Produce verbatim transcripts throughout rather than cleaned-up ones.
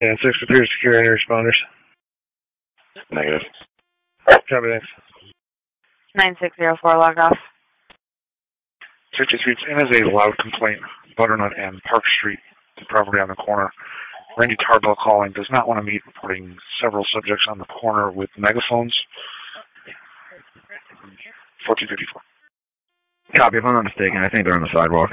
Yeah, six appears to secure any responders. Negative. Copy, thanks. nine six zero four, log off. sixty-three ten has a loud complaint. Butternut and Park Street, the property on the corner. Randy Tarbell calling, does not want to meet, reporting several subjects on the corner with megaphones. fourteen fifty-four. Copy, if I'm not mistaken, I think they're on the sidewalk.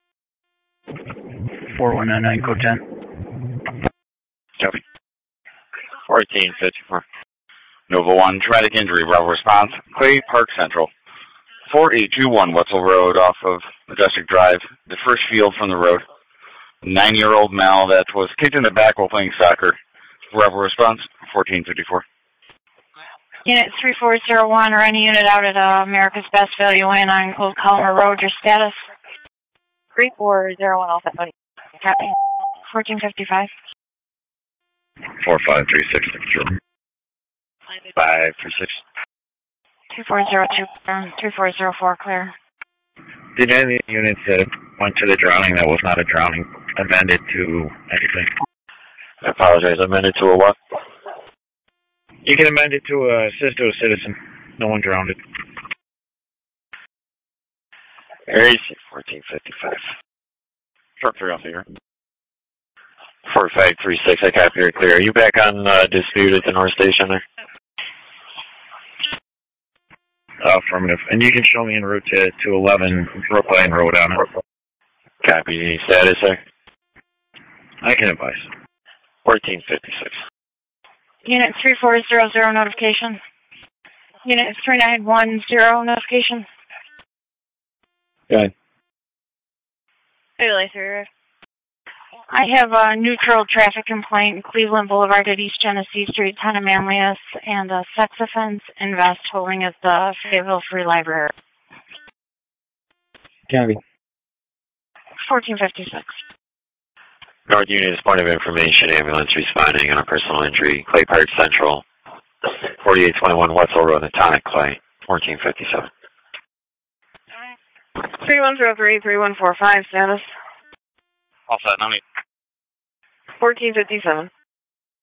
four one nine nine, code ten. Copy. fourteen fifty-four. Nova one, traumatic injury, Bravo response, Clay Park Central. four eight two one Wetzel Road off of Majestic Drive, the first field from the road. Nine-year-old male that was kicked in the back while playing soccer. Bravo response, fourteen fifty-four. Unit three four zero one, or any unit out at uh, America's Best Value Inn on Old Colmer Road, your status? three four zero one, Alpha, buddy. Copy. fourteen fifty-five. four five three six six zero. five three six. two four zero two, um, two four zero four, clear. Did any units that went to the drowning that was not a drowning amended to anything? I apologize, amended to a what? You can amend it to uh, assist to a citizen. No one drowned it. Area fourteen fifty-five. Truck three off here. four five three six, I copy very clear. Are you back on uh, dispute at the North Station there? Affirmative. And you can show me en route to two eleven Brookline Road on it. Copy. Any status there? I can advise. fourteen fifty-six. Unit three four zero zero, notification. Unit three nine one zero, notification. Go ahead. I have a neutral traffic complaint in Cleveland Boulevard at East Genesee Street, town of Manlius, and a sex offense invest holding at the Fayetteville Free Library. Copy. fourteen fifty-six. North Unit is point of information, ambulance responding on a personal injury, Clay Park Central, forty-eight twenty-one Wetzel Road, Tonic Clay, fourteen fifty-seven. three one zero three, three one four five, status. All set, no need. fourteen fifty-seven.